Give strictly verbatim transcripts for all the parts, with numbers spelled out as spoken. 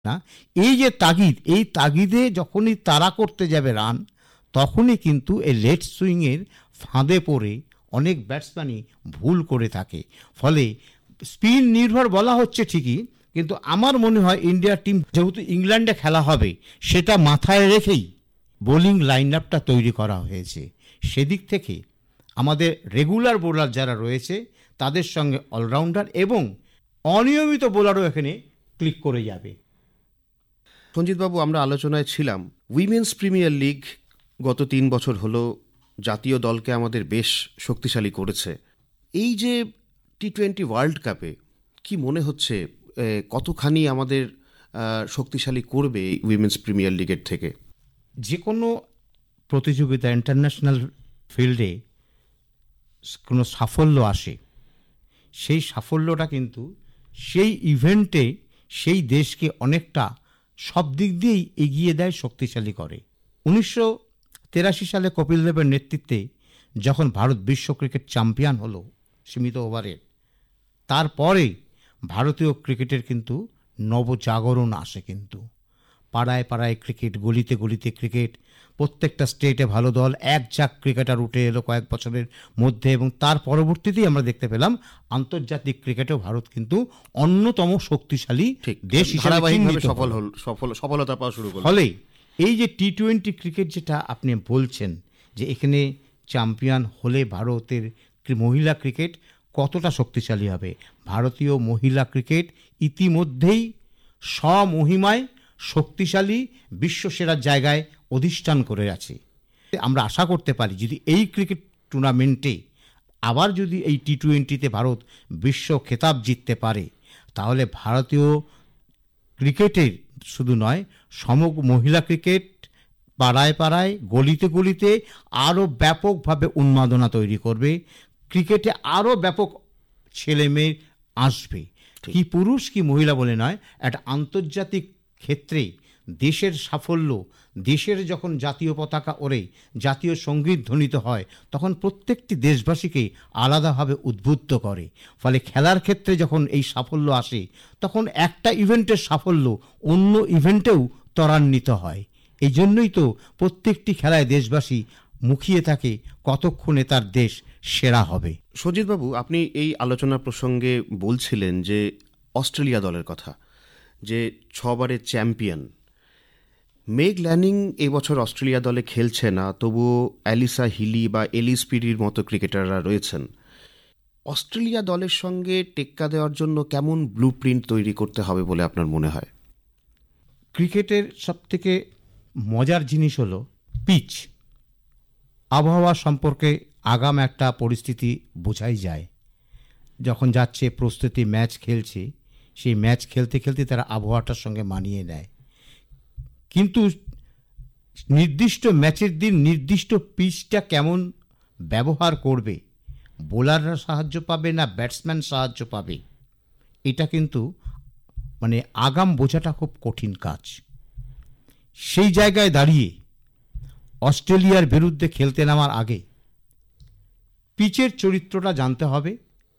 না, এই যে তাগিদ, এই তাগিদে যখনই তারা করতে যাবে রান, তখনই কিন্তু এই লেট সুইংয়ের ফাঁদে পড়ে অনেক ব্যাটসম্যানই ভুল করে থাকে। ফলে স্পিন নির্ভর বলা হচ্ছে ঠিকই, কিন্তু আমার মনে হয় ইন্ডিয়ার টিম যেহেতু ইংল্যান্ডে খেলা হবে, সেটা মাথায় রেখেই বোলিং লাইন আপটা তৈরি করা হয়েছে। সেদিক থেকে আমাদের রেগুলার বোলার যারা রয়েছে তাদের সঙ্গে অলরাউন্ডার এবং অনিয়মিত বোলারও এখানে ক্লিক করে যাবে। সঞ্জিতবাবু, আমরা আলোচনায় ছিলাম উইমেন্স প্রিমিয়ার লিগ গত তিন বছর হলো জাতীয় দলকে আমাদের বেশ শক্তিশালী করেছে। এই যে টি টোয়েন্টি ওয়ার্ল্ড কাপে কি মনে হচ্ছে কতখানি আমাদের শক্তিশালী করবে উইমেন্স প্রিমিয়ার লিগের থেকে? যে কোনো প্রতিযোগিতা ইন্টারন্যাশনাল ফিল্ডে কোনো সাফল্য আসে, সেই সাফল্যটা কিন্তু সেই ইভেন্টে সেই দেশকে অনেকটা সব দিক দিয়েই এগিয়ে দেয়, শক্তিশালী করে। উনিশশো তেরাশি সালে কপিল দেবের নেতৃত্বে যখন ভারত বিশ্ব ক্রিকেট চ্যাম্পিয়ন হলো সীমিত ওভারের, তারপরে ভারতীয় ক্রিকেটের কিন্তু নবজাগরণ আসে। কিন্তু পাড়ায় পাড়ায় ক্রিকেট, গলিতে গলিতে ক্রিকেট, প্রত্যেকটা স্টেটে ভালো দল, এক ঝাঁক ক্রিকেটার উঠে এলো কয়েক বছরের মধ্যে, এবং তার পরবর্তীতেই আমরা দেখতে পেলাম আন্তর্জাতিক ক্রিকেটেও ভারত কিন্তু অন্যতম শক্তিশালী দেশ হিসেবে সফলতা পাওয়া শুরু করল। ফলে এই যে টি টোয়েন্টি ক্রিকেট যেটা আপনি বলছেন, যে এখানে চ্যাম্পিয়ন হলে ভারতের মহিলা ক্রিকেট কতটা শক্তিশালী হবে, ভারতীয় মহিলা ক্রিকেট ইতিমধ্যেই স্বমহিমায় শক্তিশালী বিশ্বসেরার জায়গায় অধিষ্ঠান করে আছে। আমরা আশা করতে পারি যদি এই ক্রিকেট টুর্নামেন্টে আবার যদি এই টি টোয়েন্টিতে ভারত বিশ্ব খেতাব জিততে পারে, তাহলে ভারতীয় ক্রিকেটের শুধু নয়, সমগ্র মহিলা ক্রিকেট পাড়ায় পাড়ায় গলিতে গলিতে আরও ব্যাপকভাবে উন্মাদনা তৈরি করবে। ক্রিকেটে আরও ব্যাপক ছেলে মেয়ে আসবে, কি পুরুষ কি মহিলা বলে নয়, একটা আন্তর্জাতিক ক্ষেত্রে দেশের সাফল্য, দেশের যখন জাতীয় পতাকা ওড়ে, জাতীয় সঙ্গীত ধ্বনিত হয়, তখন প্রত্যেকটি দেশবাসীকে আলাদাভাবে উদ্বুদ্ধ করে। ফলে খেলার ক্ষেত্রে যখন এই সাফল্য আসে, তখন একটা ইভেন্টের সাফল্য অন্য ইভেন্টেও ত্বরান্বিত হয়। এই জন্যই তো প্রত্যেকটি খেলায় দেশবাসী মুখিয়ে থাকে কতক্ষণে তার দেশ সেরা হবে। সঞ্জিতবাবু, আপনি এই আলোচনা প্রসঙ্গে বলছিলেন যে অস্ট্রেলিয়া দলের কথা, যে ছবারের চ্যাম্পিয়ন মেগ ল্যানিং এবছর অস্ট্রেলিয়া দলে খেলছে না, তবুও অ্যালিসা হিলি বা এলিস পিরির মতো ক্রিকেটাররা রয়েছেন। অস্ট্রেলিয়া দলের সঙ্গে টেক্কা দেওয়ার জন্য কেমন ব্লু প্রিন্ট তৈরি করতে হবে বলে আপনার মনে হয়? ক্রিকেটের সবথেকে মজার জিনিস হলো পিচ, আবহাওয়া সম্পর্কে আগাম একটা পরিস্থিতি বোঝাই যায়। যখন যাচ্ছে প্রস্তুতি ম্যাচ খেলছে, সেই ম্যাচ খেলতে খেলতে তারা আবহাওয়াটার সঙ্গে মানিয়ে নেয়। কিন্তু নির্দিষ্ট ম্যাচের দিন নির্দিষ্ট পিচটা কেমন ব্যবহার করবে, বোলাররা সাহায্য পাবে না ব্যাটসম্যান সাহায্য পাবে, এটা কিন্তু মানে আগাম বোঝাটা খুব কঠিন কাজ। সেই জায়গায় দাঁড়িয়ে অস্ট্রেলিয়ার বিরুদ্ধে খেলতে নামার আগে পিচের চরিত্রটা জানতে হবে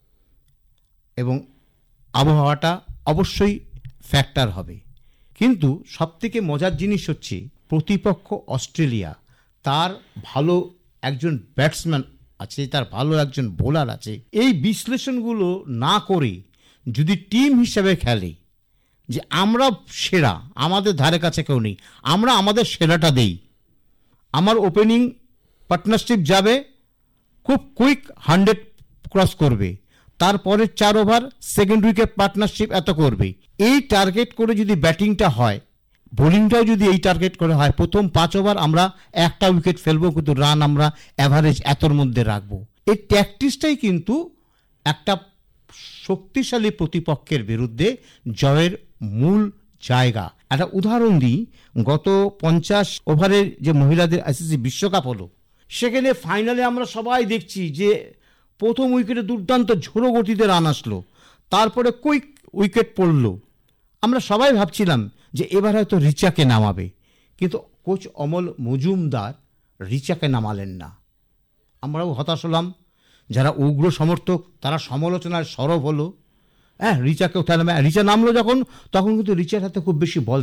এবং আবহাওয়াটা অবশ্যই ফ্যাক্টর হবে। কিন্তু সবথেকে মজার জিনিস হচ্ছে প্রতিপক্ষ অস্ট্রেলিয়া, তার ভালো একজন ব্যাটসম্যান আছে, তার ভালো একজন বোলার আছে। এই বিশ্লেষণগুলো না করে যদি টিম হিসেবে খেলে যে আমরা সেরা, আমাদের ধারে কাছে কেউ নেই, আমরা আমাদের সেরাটা দেই, আমার ওপেনিং পার্টনারশিপ যাবে খুব কুইক হান্ড্রেড ক্রস করবে, তারপরে চার ওভার সেকেন্ড উইকেট পার্টনারশিপ এত করবে, এই টার্গেট করে যদি ব্যাটিংটা হয়, বোলিংটাও যদি এই টার্গেট করে হয়, প্রথম পাঁচ ওভার আমরা একটা উইকেট ফেলবো, কিন্তু রান আমরা অ্যাভারেজ এতর মধ্যে রাখবো। এই ট্যাকটিক্সটাই কিন্তু একটা শক্তিশালী প্রতিপক্ষের বিরুদ্ধে জয়ের মূল জায়গা। একটা উদাহরণ দিই, গত পঞ্চাশ ওভারের যে মহিলাদের আইসিসি বিশ্বকাপ হলো, সেখানে ফাইনালে আমরা সবাই দেখছি যে প্রথম উইকেটে দুর্দান্ত ঝোড়ো গতিতে রান আসলো, তারপরে কুইক উইকেট পড়লো। আমরা সবাই ভাবছিলাম যে এবার হয়তো রিচাকে নামাবে, কিন্তু কোচ অমল মজুমদার রিচাকে নামালেন না। আমরাও হতাশ হলাম, যারা উগ্র সমর্থক তারা সমালোচনার সরব হলো, হ্যাঁ রিচাকে ওঠানো, রিচা নামলো যখন তখন কিন্তু রিচার হাতে খুব বেশি বল